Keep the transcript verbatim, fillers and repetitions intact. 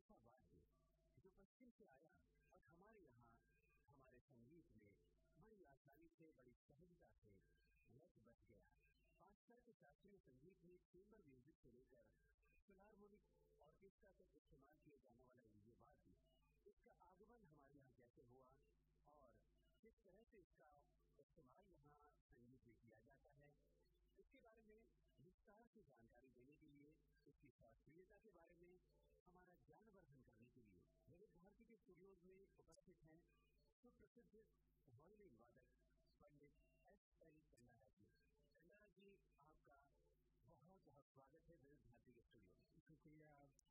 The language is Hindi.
ऐसा वाद्य जो पश्चिम से आया और हमारे यहाँ हमारे संगीत में बड़ी आसानी से, बड़ी सहजता से रच बच गया। पाश्चात्य शास्त्रीय संगीत में चेंबर म्यूजिक से लेकर फिलारमोनिक ऑर्केस्ट्रा तक इस्तेमाल किए जाने वाला ये वाद्य, इसका आगमन हमारे यहाँ कैसे हुआ और किस तरह से इसका इस्तेमाल यहाँ संगीत में किया जाता है, इसके बारे में विस्तार से जानकारी देने के लिए, इसकी शास्त्रीयता के बारे में हमारा ज्ञानवर्धन करने के लिए विविध भारती के स्टूडियोज में उपस्थित हैं सुप्रसिद्ध वायलिन वादक पंडित एस एल कंडारा जी। कंडारा जी, आपका बहुत बहुत स्वागत है विविध भारती के स्टूडियो में। शुक्रिया, आप